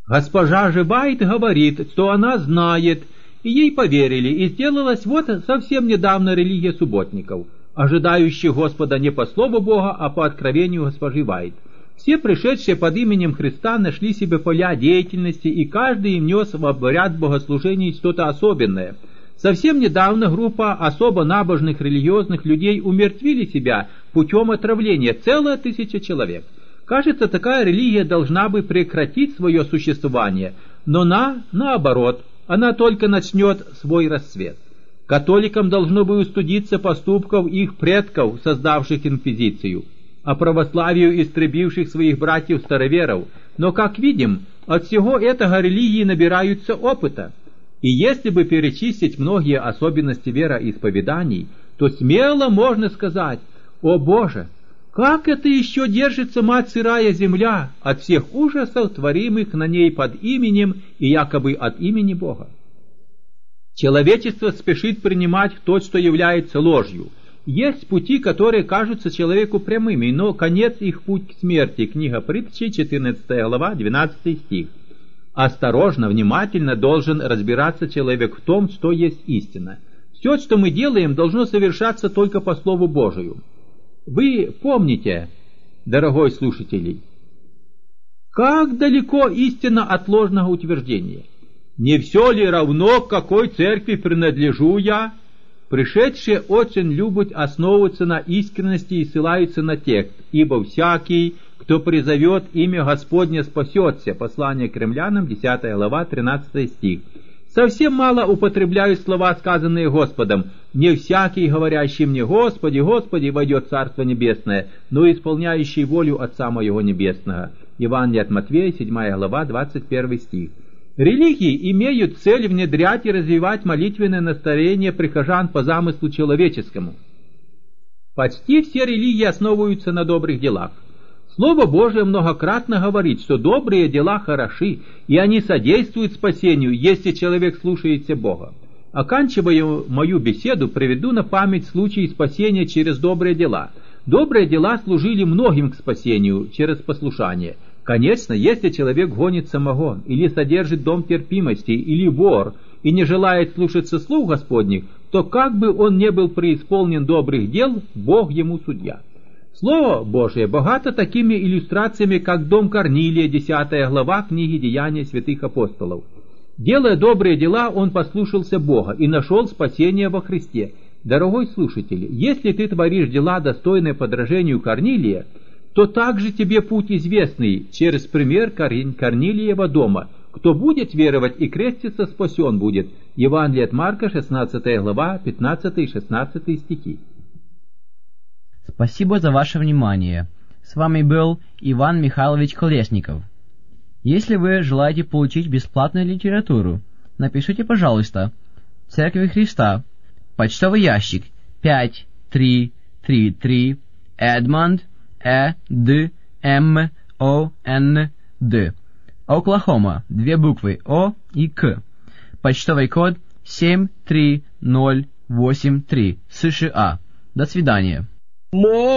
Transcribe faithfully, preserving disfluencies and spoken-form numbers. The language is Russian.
Госпожа же Вайт говорит, что она знает, и ей поверили, и сделалась вот совсем недавно религия субботников, ожидающих Господа не по слову Бога, а по откровению госпожи Вайт. Все пришедшие под именем Христа нашли себе поля деятельности, и каждый им нес в обряд богослужений что-то особенное. Совсем недавно группа особо набожных религиозных людей умертвили себя путем отравления, целая тысяча человек. Кажется, такая религия должна бы прекратить свое существование, но на, наоборот, она только начнет свой расцвет. Католикам должно бы устыдиться поступков их предков, создавших инквизицию, а православию истребивших своих братьев-староверов. Но, как видим, от всего этого религии набираются опыта. И если бы перечислить многие особенности вероисповеданий, то смело можно сказать: «О Боже! Как это еще держится мать сырая земля от всех ужасов, творимых на ней под именем и якобы от имени Бога?» Человечество спешит принимать то, что является ложью. Есть пути, которые кажутся человеку прямыми, но конец их путь к смерти. Книга Притчи, четырнадцатая глава, двенадцатый стих. Осторожно, внимательно должен разбираться человек в том, что есть истина. Все, что мы делаем, должно совершаться только по Слову Божию. Вы помните, дорогой слушатель, как далеко истина от ложного утверждения? Не все ли равно, к какой церкви принадлежу я? Пришедшие очень любят основываться на искренности и ссылаются на текст: «Ибо всякий, кто призовет имя Господне, спасется». Послание к римлянам, десятая глава, тринадцатый стих. Совсем мало употребляют слова, сказанные Господом: «Не всякий, говорящий мне: Господи, Господи, войдет в Царство Небесное, но исполняющий волю Отца Моего Небесного». Евангелие от Матфея, седьмая глава, двадцать первый стих. Религии имеют цель внедрять и развивать молитвенное настроение прихожан по замыслу человеческому. Почти все религии основываются на добрых делах. Слово Божие многократно говорит, что добрые дела хороши, и они содействуют спасению, если человек слушается Бога. Оканчивая мою беседу, приведу на память случай спасения через добрые дела. Добрые дела служили многим к спасению через послушание. Конечно, если человек гонит самогон, или содержит дом терпимости, или вор, и не желает слушаться слов Господних, то как бы он не был преисполнен добрых дел, Бог ему судья. Слово Божие богато такими иллюстрациями, как дом Корнилия, десятая глава книги «Деяния святых апостолов». Делая добрые дела, он послушался Бога и нашел спасение во Христе. Дорогой слушатель, если ты творишь дела, достойные подражению Корнилия, то также тебе путь известный через пример Корнилиева дома. Кто будет веровать и креститься, спасен будет. Евангелие от Марка, шестнадцатая глава, пятнадцатый и шестнадцатый стихи. Спасибо за ваше внимание. С вами был Иван Михайлович Колесников. Если вы желаете получить бесплатную литературу, напишите, пожалуйста, Церковь Христа, почтовый ящик пять три три три, Эдмонд, Э, Д, М, О, Н, Д. Оклахома, две буквы О и К. Почтовый код семь три ноль восемь три, США. До свидания.